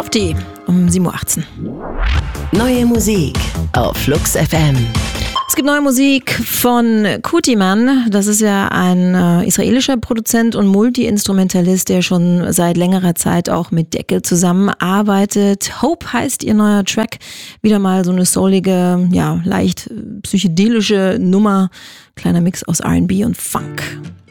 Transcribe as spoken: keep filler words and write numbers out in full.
Softie um sieben Uhr achtzehn. Neue Musik auf Flux F M. Es gibt neue Musik von Kutiman. Das ist ja ein äh, israelischer Produzent und Multi-Instrumentalist, der schon seit längerer Zeit auch mit Deckel zusammenarbeitet. Hope heißt ihr neuer Track. Wieder mal so eine soulige, ja, leicht psychedelische Nummer. Kleiner Mix aus R and B und Funk.